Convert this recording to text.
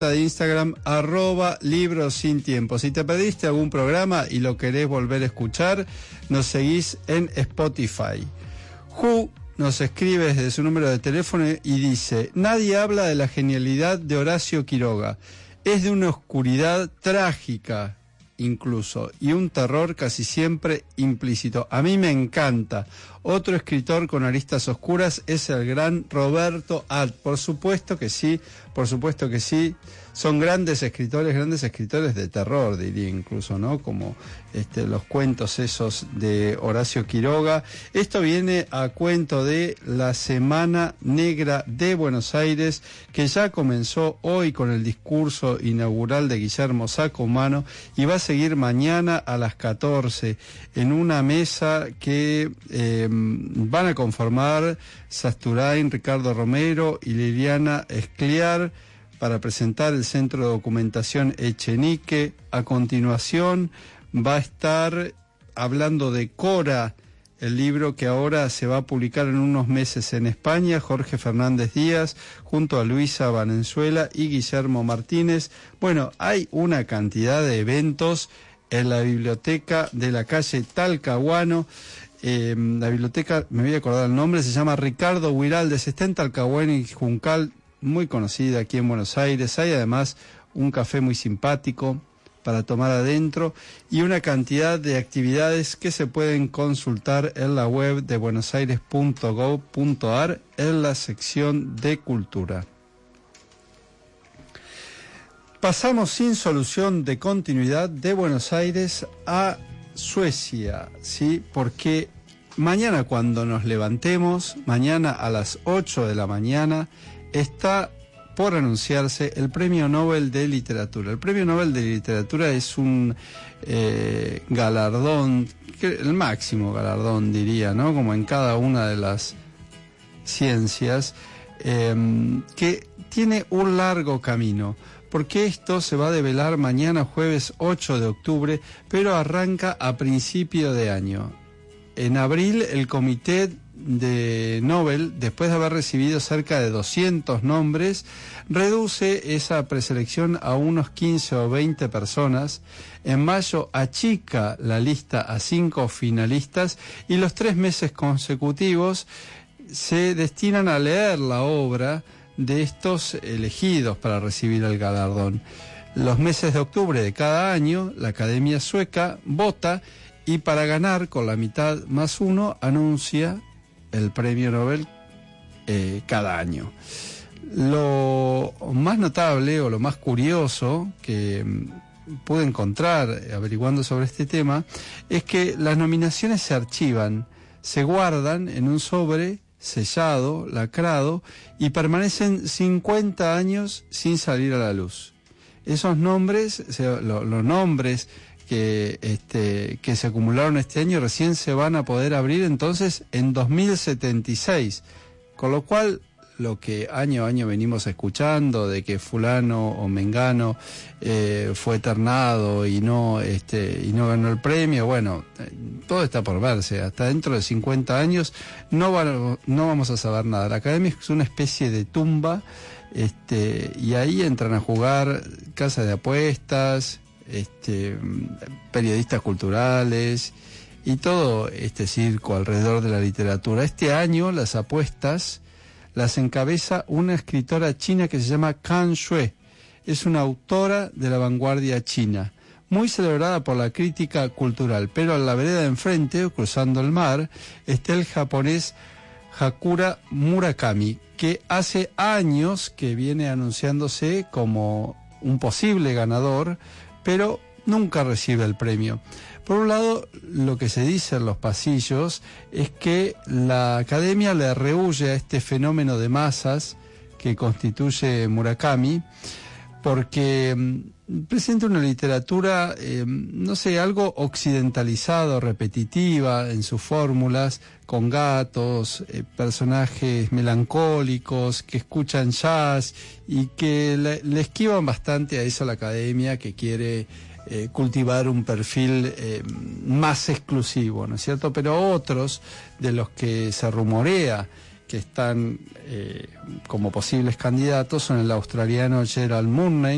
de Instagram, @libros sin tiempo. Si te perdiste algún programa y lo querés volver a escuchar, nos seguís en Spotify. Ju nos escribe desde su número de teléfono y dice: nadie habla de la genialidad de Horacio Quiroga. Es de una oscuridad trágica incluso, y un terror casi siempre implícito. A mí me encanta. Otro escritor con aristas oscuras es el gran Roberto Alt. Por supuesto que sí, por supuesto que sí. Son grandes escritores de terror, diría incluso, ¿no? Como los cuentos esos de Horacio Quiroga. Esto viene a cuento de la Semana Negra de Buenos Aires, que ya comenzó hoy con el discurso inaugural de Guillermo Sacomano y va a seguir mañana a las 14 en una mesa que van a conformar Sasturain, Ricardo Romero y Liliana Escliar, para presentar el Centro de Documentación Echenique. A continuación va a estar hablando de Cora, el libro que ahora se va a publicar en unos meses en España, Jorge Fernández Díaz, junto a Luisa Valenzuela y Guillermo Martínez. Bueno, hay una cantidad de eventos en la biblioteca de la calle Talcahuano. La biblioteca, me voy a acordar el nombre, se llama Ricardo Huiraldes, está en Talcahuano y Juncal, muy conocida aquí en Buenos Aires. Hay además un café muy simpático para tomar adentro y una cantidad de actividades que se pueden consultar en la web de buenosaires.gov.ar en la sección de cultura. Pasamos sin solución de continuidad de Buenos Aires a Suecia, ¿sí? Porque mañana, cuando nos levantemos, mañana a las 8 de la mañana, está por anunciarse el Premio Nobel de Literatura. El Premio Nobel de Literatura es un galardón, el máximo galardón, diría, ¿no? Como en cada una de las ciencias, que tiene un largo camino, porque esto se va a develar mañana, jueves 8 de octubre, pero arranca a principio de año. En abril, el comité de Nobel, después de haber recibido cerca de 200 nombres, reduce esa preselección a unos 15 o 20 personas. En mayo achica la lista a 5 finalistas y los 3 meses consecutivos se destinan a leer la obra de estos elegidos para recibir el galardón. Los meses de octubre de cada año, la Academia Sueca vota y, para ganar con la mitad más 1, anuncia el premio Nobel cada año. Lo más notable o lo más curioso que pude encontrar averiguando sobre este tema es que las nominaciones se archivan, se guardan en un sobre sellado, lacrado, y permanecen 50 años sin salir a la luz. Esos nombres, los nombres que se acumularon este año, recién se van a poder abrir entonces en 2076, con lo cual lo que año a año venimos escuchando de que fulano o mengano fue ternado y no ganó el premio, bueno, todo está por verse. Hasta dentro de 50 años no vamos a saber nada. La academia es una especie de tumba, y ahí entran a jugar casas de apuestas, periodistas culturales y todo este circo alrededor de la literatura. Este año las apuestas las encabeza una escritora china que se llama Kan Xue. Es una autora de la vanguardia china, muy celebrada por la crítica cultural, pero a la vereda de enfrente, cruzando el mar, está el japonés Hakura Murakami, que hace años que viene anunciándose como un posible ganador, pero nunca recibe el premio. Por un lado, lo que se dice en los pasillos es que la academia le rehúye a este fenómeno de masas que constituye Murakami, porque presenta una literatura, algo occidentalizada, repetitiva en sus fórmulas, con gatos, personajes melancólicos que escuchan jazz y que le esquivan bastante a eso a la academia, que quiere cultivar un perfil más exclusivo, ¿no es cierto? Pero otros de los que se rumorea que están como posibles candidatos son el australiano Gerald Murney,